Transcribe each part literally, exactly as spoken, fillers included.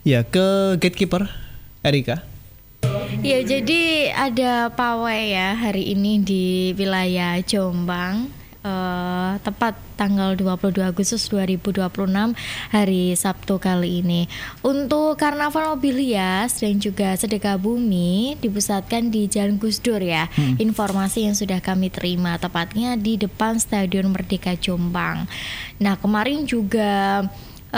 Ya, ke gatekeeper Erika. Ya, jadi ada pawai ya hari ini di wilayah Jombang, eh, tepat tanggal dua puluh dua Agustus dua ribu dua puluh enam, hari Sabtu kali ini. Untuk karnaval mobil hias dan juga sedekah bumi dipusatkan di Jalan Gus Dur ya. Hmm. Informasi yang sudah kami terima tepatnya di depan Stadion Merdeka Jombang. Nah, kemarin juga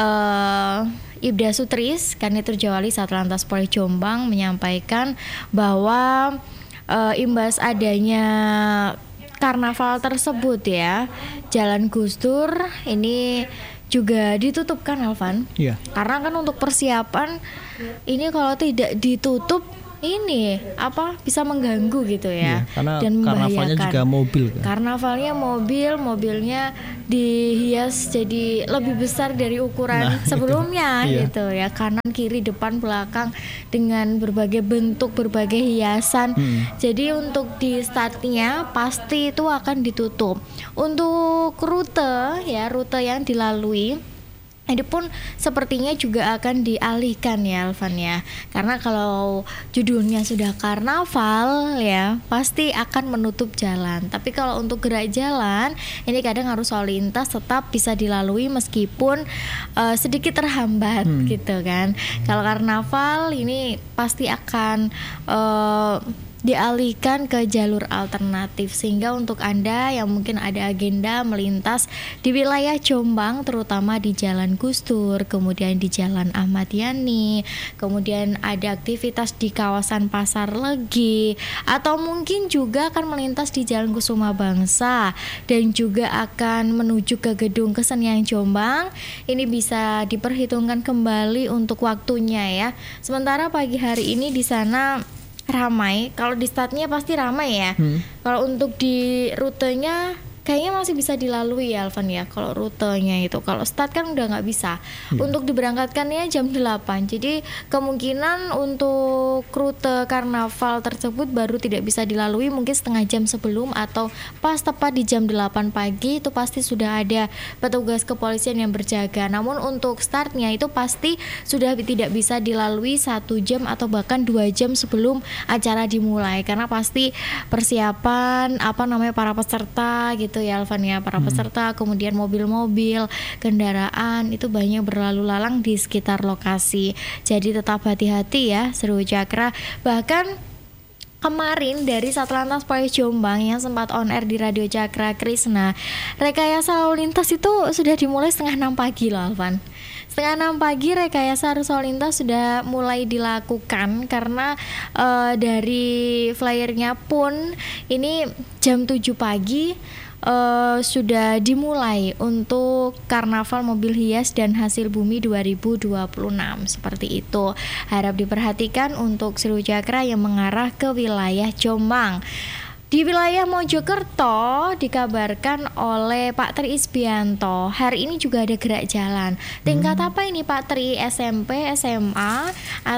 uh, Ibda Sutris, Kanitur Jawali Satlantas Polres Jombang menyampaikan bahwa uh, imbas adanya karnaval tersebut ya, Jalan Gus Dur ini juga ditutup kan, Alvan? Iya. Karena kan untuk persiapan ini kalau tidak ditutup ini apa bisa mengganggu gitu ya, iya, karena dan membahayakan. Karnavalnya juga mobil kan? Karnavalnya mobil, mobilnya dihias jadi lebih besar dari ukuran nah, sebelumnya itu. gitu ya, kanan kiri depan belakang dengan berbagai bentuk, berbagai hiasan. hmm. Jadi untuk di startnya pasti itu akan ditutup. Untuk rute ya, rute yang dilalui ini pun sepertinya juga akan dialihkan ya, Alvan ya. Karena kalau judulnya sudah karnaval ya, pasti akan menutup jalan. Tapi kalau untuk gerak jalan, ini kadang harus lalu lintas tetap bisa dilalui meskipun uh, sedikit terhambat hmm. gitu kan. Kalau karnaval ini pasti akan uh, dialihkan ke jalur alternatif, sehingga untuk Anda yang mungkin ada agenda melintas di wilayah Jombang, terutama di Jalan Gus Dur, kemudian di Jalan Ahmad Yani, kemudian ada aktivitas di kawasan Pasar Legi, atau mungkin juga akan melintas di Jalan Kusuma Bangsa dan juga akan menuju ke Gedung Kesenian Jombang, ini bisa diperhitungkan kembali untuk waktunya ya. Sementara pagi hari ini di sana ramai, kalau di startnya pasti ramai ya. Hmm. Kalau untuk di rutenya kayaknya masih bisa dilalui ya, Alvan ya. Kalau rutenya itu, kalau start kan udah nggak bisa. Yeah. Untuk diberangkatkannya jam delapan. Jadi kemungkinan untuk rute karnaval tersebut baru tidak bisa dilalui mungkin setengah jam sebelum, atau pas tepat di jam delapan pagi itu pasti sudah ada petugas kepolisian yang berjaga. Namun untuk startnya itu pasti sudah tidak bisa dilalui satu jam atau bahkan dua jam sebelum acara dimulai, karena pasti persiapan apa namanya para peserta gitu ya, Alvan ya, para peserta, hmm. kemudian mobil-mobil, kendaraan itu banyak berlalu lalang di sekitar lokasi. Jadi tetap hati-hati ya, Seru Cakra. Bahkan kemarin dari Satlantas Polres Jombang yang sempat on air di Radio Cakra Krisna, rekayasa lalu lintas itu sudah dimulai setengah enam pagi loh, Alvan. Setengah enam pagi rekayasa arus lalu lintas sudah mulai dilakukan, karena uh, dari flyernya pun ini jam tujuh pagi Uh, sudah dimulai untuk karnaval mobil hias dan hasil bumi dua ribu dua puluh enam, seperti itu. Harap diperhatikan untuk Seru Cakra yang mengarah ke wilayah Jombang. Di wilayah Mojokerto dikabarkan oleh Pak Tri Isbianto, hari ini juga ada gerak jalan. Tingkat hmm. apa ini Pak Tri? S M P, S M A,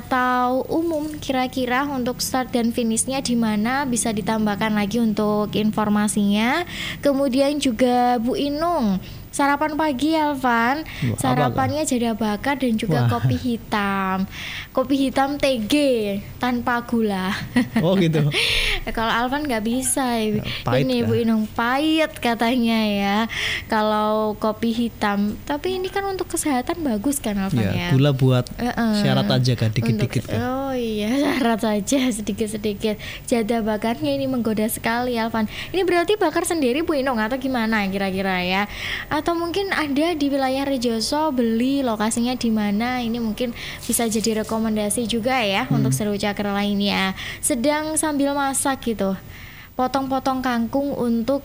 atau umum kira-kira untuk start dan finishnya di mana, bisa ditambahkan lagi untuk informasinya. Kemudian juga Bu Inung, sarapan pagi Alvan, sarapannya jadah bakar dan juga Wah. kopi hitam. Kopi hitam T G tanpa gula. Oh gitu. Kalau Alvan nggak bisa, pahit ini kan? Bu Inung pahit katanya ya. Kalau kopi hitam, tapi ini kan untuk kesehatan bagus kan, Alvan ya. Ya, gula buat uh-uh. syarat aja kan, dikit-dikit kan. Oh iya, syarat saja sedikit-sedikit. Jadah bakarnya ini menggoda sekali, Alvan. Ini berarti bakar sendiri Bu Inung atau gimana kira-kira ya? Atau mungkin ada di wilayah Rejoso, beli lokasinya di mana? Ini mungkin bisa jadi rekomendasi juga ya hmm. untuk Seru Cakra lainnya. Sedang sambil masak gitu, potong-potong kangkung untuk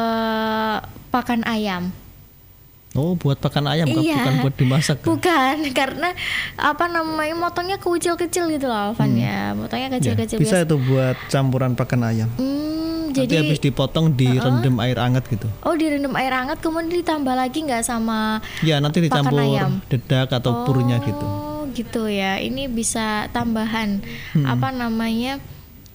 uh, pakan ayam. Oh, buat pakan ayam, iya, bukan buat dimasak kan? Bukan, karena apa namanya, motongnya kecil-kecil gitu loh, Alvan hmm. ya. Motongnya kecil-kecil. Ya, bisa biasa. Itu buat campuran pakan ayam. Hmm, Nanti jadi habis dipotong direndam uh-uh. air hangat gitu. Oh, direndam air hangat, kemudian ditambah lagi nggak sama? Ya, nanti dicampur ayam? dedak atau oh, purnya gitu. Oh, gitu ya. Ini bisa tambahan hmm. apa namanya?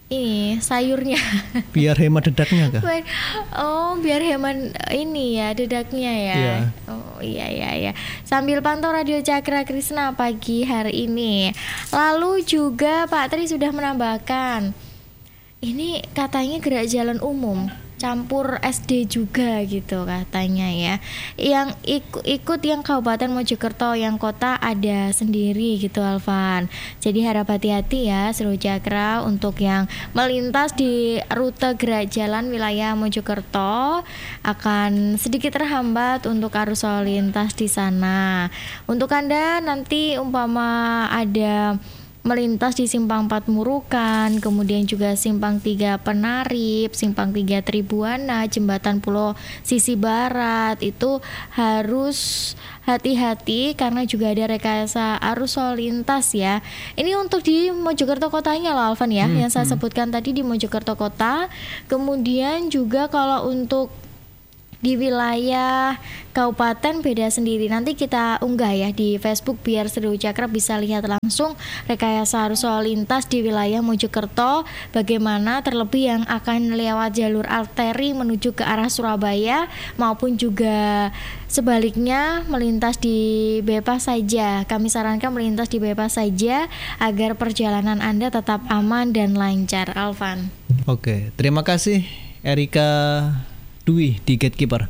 ini sayurnya. Biar hemat dedaknya kah? Oh, biar hemat ini ya dedaknya ya. Iya. Oh iya iya iya. Sambil pantau Radio Cakra Krisna pagi hari ini. Lalu juga Pak Tri sudah menambahkan, ini katanya gerak jalan umum campur S D juga gitu katanya ya. Yang ikut, ikut yang Kabupaten Mojokerto, yang kota ada sendiri gitu Alvan. Jadi harap hati-hati ya Seru Cakra untuk yang melintas di rute gerak jalan wilayah Mojokerto, akan sedikit terhambat untuk arus lalu lintas di sana. Untuk Anda nanti umpama ada melintas di Simpang empat Murukan, kemudian juga Simpang tiga Penarip, Simpang tiga Tribuana, Jembatan Pulau Sisi Barat, itu harus hati-hati karena juga ada rekayasa arus lalu lintas ya. Ini untuk di Mojokerto kotanya loh Alvan ya, hmm, yang saya hmm. sebutkan tadi di Mojokerto kota. Kemudian juga kalau untuk di wilayah kabupaten beda sendiri. Nanti kita unggah ya di Facebook biar Seru Cakra bisa lihat langsung rekayasa arus lalu lintas di wilayah Mojokerto, bagaimana terlebih yang akan lewat jalur arteri menuju ke arah Surabaya maupun juga sebaliknya melintas di bebas saja. Kami sarankan melintas di bebas saja agar perjalanan Anda tetap aman dan lancar. Alvan. Oke, terima kasih Erika Dwi di Gatekeeper.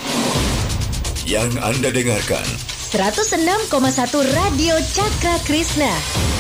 Yang Anda dengarkan seratus enam koma satu Radio Cakra Krisna.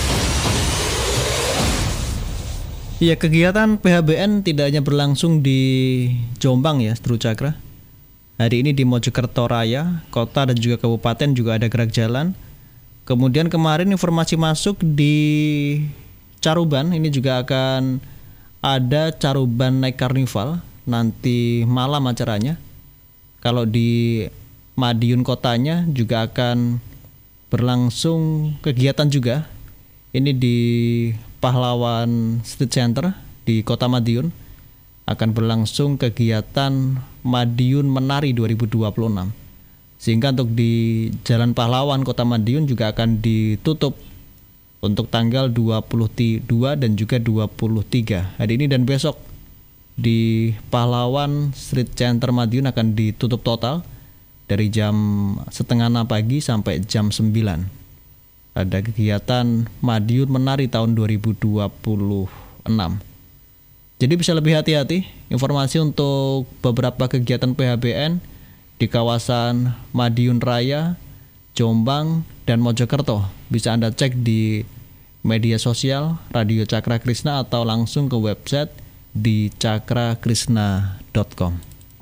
Ya, kegiatan P H B N tidak hanya berlangsung di Jombang ya, Seru Cakra. Hari ini di Mojokerto Raya, kota dan juga kabupaten juga ada gerak jalan. Kemudian kemarin informasi masuk di Caruban, ini juga akan ada Caruban Night Carnival nanti malam acaranya. Kalau di Madiun kotanya juga akan berlangsung kegiatan juga. Ini di Pahlawan Street Center di Kota Madiun akan berlangsung kegiatan Madiun Menari dua ribu dua puluh enam. Sehingga untuk di Jalan Pahlawan Kota Madiun juga akan ditutup untuk tanggal dua puluh dua dan juga dua puluh tiga. Hari ini dan besok di Pahlawan Street Center Madiun akan ditutup total dari jam setengah enam pagi sampai jam sembilan. Ada kegiatan Madiun Menari tahun dua ribu dua puluh enam. Jadi bisa lebih hati-hati. Informasi untuk beberapa kegiatan P H B N di kawasan Madiun Raya, Jombang, dan Mojokerto bisa Anda cek di media sosial Radio Cakra Krisna atau langsung ke website di cakrakrisna dot com.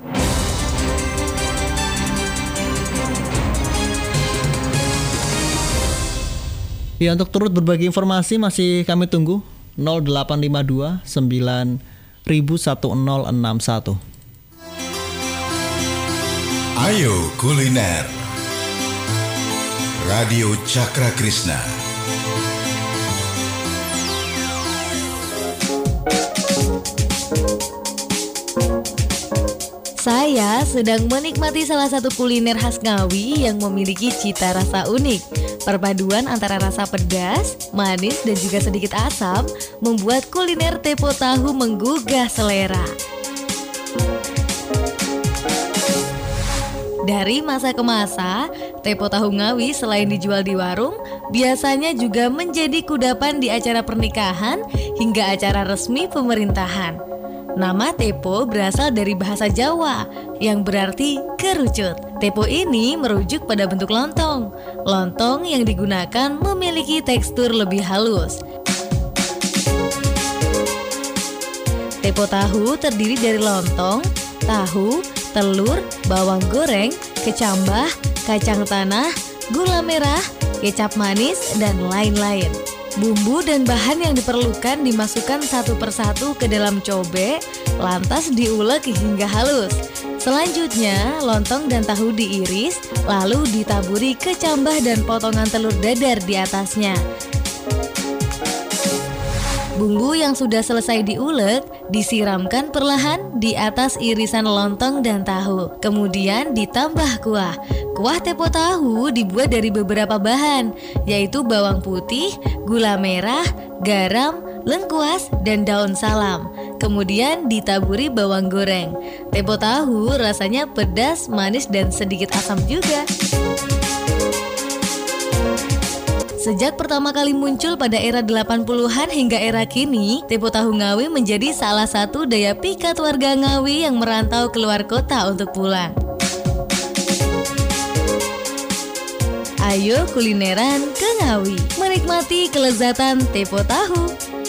Ya, untuk turut berbagi informasi masih kami tunggu nol delapan lima dua sembilan satu nol enam satu. Ayo kuliner Radio Cakra Krisna. Saya sedang menikmati salah satu kuliner khas Ngawi yang memiliki cita rasa unik. Perpaduan antara rasa pedas, manis, dan juga sedikit asam membuat kuliner tepo tahu menggugah selera. Dari masa ke masa, tepo tahu Ngawi selain dijual di warung, biasanya juga menjadi kudapan di acara pernikahan hingga acara resmi pemerintahan. Nama tepo berasal dari bahasa Jawa yang berarti kerucut. Tepo ini merujuk pada bentuk lontong. Lontong yang digunakan memiliki tekstur lebih halus. Tepo tahu terdiri dari lontong, tahu, telur, bawang goreng, kecambah, kacang tanah, gula merah, kecap manis, dan lain-lain. Bumbu dan bahan yang diperlukan dimasukkan satu persatu ke dalam cobek, lantas diulek hingga halus. Selanjutnya, lontong dan tahu diiris, lalu ditaburi kecambah dan potongan telur dadar di atasnya. Bumbu yang sudah selesai diulek disiramkan perlahan di atas irisan lontong dan tahu. Kemudian ditambah kuah. Kuah tepo tahu dibuat dari beberapa bahan, yaitu bawang putih, gula merah, garam, lengkuas, dan daun salam. Kemudian ditaburi bawang goreng. Tepo tahu rasanya pedas, manis, dan sedikit asam juga. Sejak pertama kali muncul pada era delapan puluhan hingga era kini, tepo tahu Ngawi menjadi salah satu daya pikat warga Ngawi yang merantau keluar kota untuk pulang. Ayo kulineran ke Ngawi, menikmati kelezatan tepo tahu.